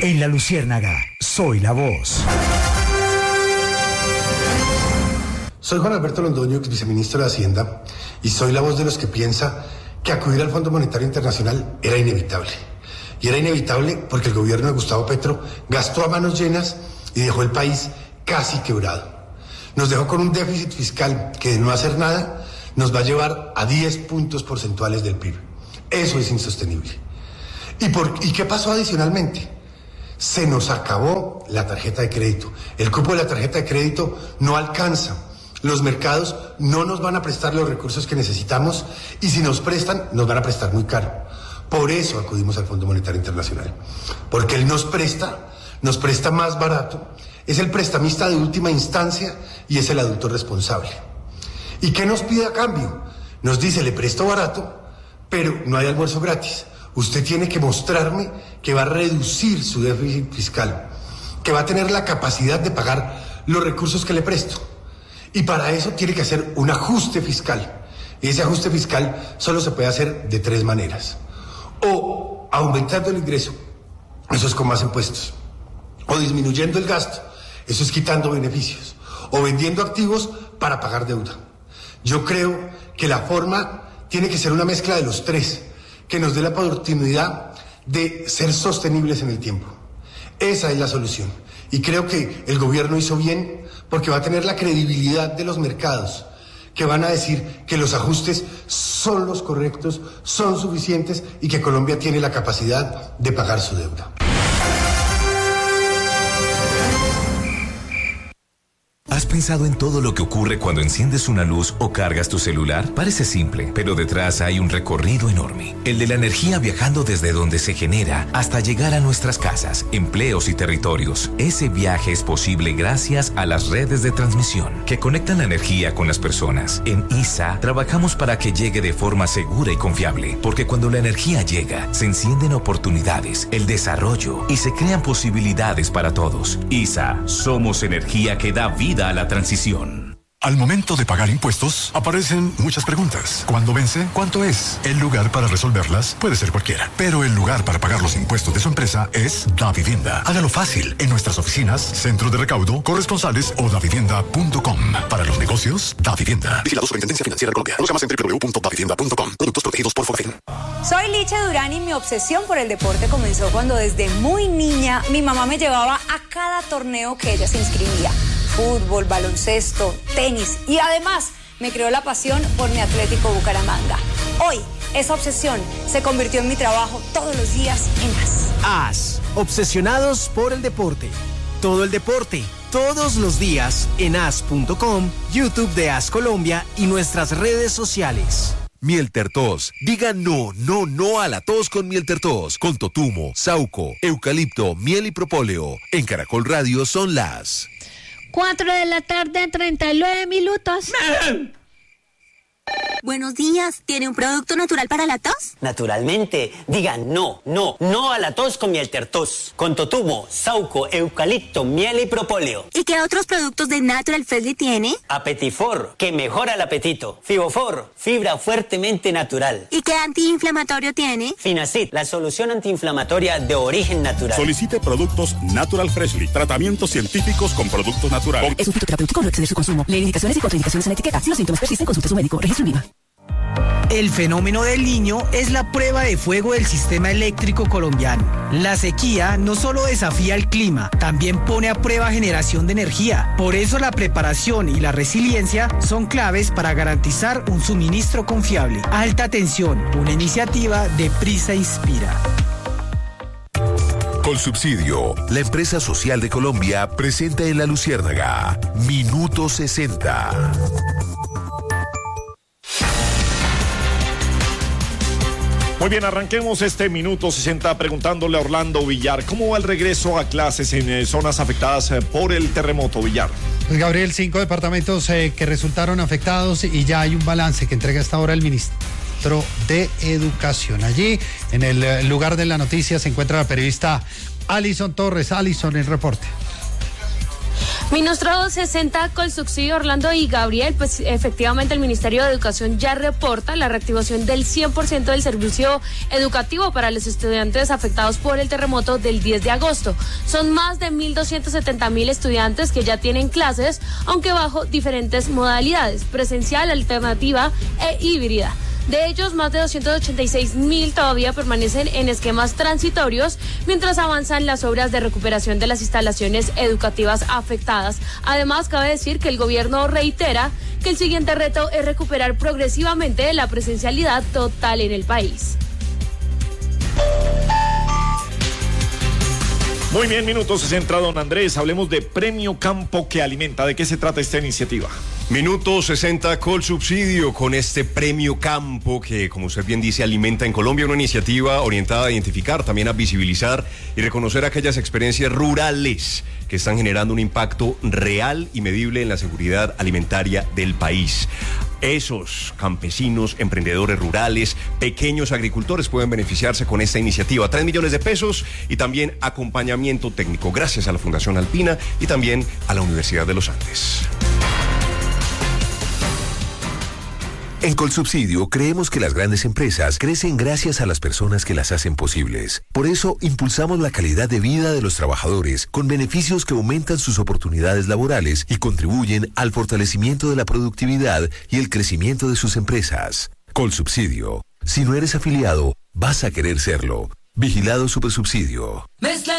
En La Luciérnaga, soy la voz. Soy Juan Alberto Londoño, ex viceministro de Hacienda, y soy la voz de los que piensa que acudir al Fondo Monetario Internacional era inevitable. Y era inevitable porque el gobierno de Gustavo Petro gastó a manos llenas y dejó el país casi quebrado. Nos dejó con un déficit fiscal que de no hacer nada nos va a llevar a 10 puntos porcentuales del PIB. Eso es insostenible. ¿Y qué pasó adicionalmente? Se nos acabó la tarjeta de crédito. El cupo de la tarjeta de crédito no alcanza. Los mercados no nos van a prestar los recursos que necesitamos y si nos prestan, nos van a prestar muy caro. Por eso acudimos al Fondo Monetario Internacional. Porque él nos presta más barato, es el prestamista de última instancia y es el adulto responsable. ¿Y qué nos pide a cambio? Nos dice, le presto barato, pero no hay almuerzo gratis. Usted tiene que mostrarme que va a reducir su déficit fiscal, que va a tener la capacidad de pagar los recursos que le presto. Y para eso tiene que hacer un ajuste fiscal. Y ese ajuste fiscal solo se puede hacer de 3 maneras. O aumentando el ingreso, eso es con más impuestos. O disminuyendo el gasto, eso es quitando beneficios. O vendiendo activos para pagar deuda. Yo creo que la forma tiene que ser una mezcla de los 3, que nos dé la oportunidad de ser sostenibles en el tiempo. Esa es la solución. Y creo que el gobierno hizo bien porque va a tener la credibilidad de los mercados, que van a decir que los ajustes son los correctos, son suficientes y que Colombia tiene la capacidad de pagar su deuda. ¿Has pensado en todo lo que ocurre cuando enciendes una luz o cargas tu celular? Parece simple, pero detrás hay un recorrido enorme. El de la energía viajando desde donde se genera hasta llegar a nuestras casas, empleos y territorios. Ese viaje es posible gracias a las redes de transmisión que conectan la energía con las personas. En ISA trabajamos para que llegue de forma segura y confiable, porque cuando la energía llega, se encienden oportunidades, el desarrollo y se crean posibilidades para todos. ISA, somos energía que da vida a la transición. Al momento de pagar impuestos, aparecen muchas preguntas. ¿Cuándo vence? ¿Cuánto es? El lugar para resolverlas puede ser cualquiera, pero el lugar para pagar los impuestos de su empresa es Davivienda. Hágalo fácil en nuestras oficinas, centros de recaudo, corresponsales o davivienda.com. Para los negocios, Davivienda. Vigilado Superintendencia Financiera de Colombia. Conozca más en www.davivienda.com. Productos protegidos por Fogafín. Soy Licha Durán y mi obsesión por el deporte comenzó cuando desde muy niña mi mamá me llevaba a cada torneo que ella se inscribía. Fútbol, baloncesto, tenis y además me creó la pasión por mi Atlético Bucaramanga. Hoy, esa obsesión se convirtió en mi trabajo todos los días en AS. AS, obsesionados por el deporte. Todo el deporte, todos los días en as.com, YouTube de AS Colombia y nuestras redes sociales. Miel Tertos. Diga no a la tos con Miel Tertos. Con totumo, sauco, eucalipto, miel y propóleo. En Caracol Radio son las 4:39 PM. Buenos días, ¿tiene un producto natural para la tos? Naturalmente, diga no a la tos con Miel Tertos. Con totumo, sauco, eucalipto, miel y propóleo. ¿Y qué otros productos de Natural Freshly tiene? Apetifor, que mejora el apetito. Fibofor, fibra fuertemente natural. ¿Y qué antiinflamatorio tiene? Finacid, la solución antiinflamatoria de origen natural. Solicite productos Natural Freshly, tratamientos científicos con productos naturales. Es un fitoterapéutico, no exceder su consumo. Lee indicaciones y contraindicaciones en la etiqueta. Si los síntomas persisten, consulte a su médico. Registro INVIMA. El fenómeno del Niño es la prueba de fuego del sistema eléctrico colombiano. La sequía no solo desafía el clima, también pone a prueba generación de energía. Por eso la preparación y la resiliencia son claves para garantizar un suministro confiable. Alta tensión, una iniciativa de Prisa Inspira. Colsubsidio, la empresa social de Colombia, presenta en La Luciérnaga Minuto 60. Muy bien, arranquemos este Minuto 60 preguntándole a Orlando Villar, ¿cómo va el regreso a clases en zonas afectadas por el terremoto, Villar? Pues Gabriel, 5 departamentos que resultaron afectados y ya hay un balance que entrega hasta ahora el ministro de Educación. Allí, en el lugar de la noticia, se encuentra la periodista Alison Torres. Alison, el reporte. Ministro 60 Colsubsidio, Orlando y Gabriel, pues efectivamente el Ministerio de Educación ya reporta la reactivación del 100% del servicio educativo para los estudiantes afectados por el terremoto del 10 de agosto. Son más de 1.270.000 estudiantes que ya tienen clases, aunque bajo diferentes modalidades, presencial, alternativa e híbrida. De ellos, más de 286.000 todavía permanecen en esquemas transitorios mientras avanzan las obras de recuperación de las instalaciones educativas afectadas. Además, cabe decir que el gobierno reitera que el siguiente reto es recuperar progresivamente la presencialidad total en el país. Muy bien, minuto 60, don Andrés. Hablemos de Premio Campo que Alimenta. ¿De qué se trata esta iniciativa? Minuto 60 Colsubsidio con este Premio Campo que, como usted bien dice, alimenta en Colombia, una iniciativa orientada a identificar, también a visibilizar y reconocer aquellas experiencias rurales que están generando un impacto real y medible en la seguridad alimentaria del país. Esos campesinos, emprendedores rurales, pequeños agricultores pueden beneficiarse con esta iniciativa. 3 millones de pesos y también acompañamiento técnico gracias a la Fundación Alpina y también a la Universidad de los Andes. En Colsubsidio creemos que las grandes empresas crecen gracias a las personas que las hacen posibles. Por eso impulsamos la calidad de vida de los trabajadores con beneficios que aumentan sus oportunidades laborales y contribuyen al fortalecimiento de la productividad y el crecimiento de sus empresas. Colsubsidio. Si no eres afiliado, vas a querer serlo. Vigilado Supersubsidio.